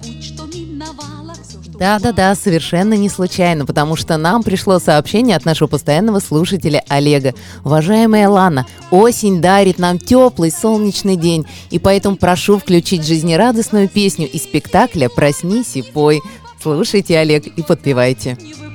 Да-да-да, совершенно не случайно, потому что нам пришло сообщение от нашего постоянного слушателя Олега. Уважаемая Лана, осень дарит нам теплый солнечный день, и поэтому прошу включить жизнерадостную песню из спектакля «Проснись и пой». Слушайте, Олег, и подпевайте.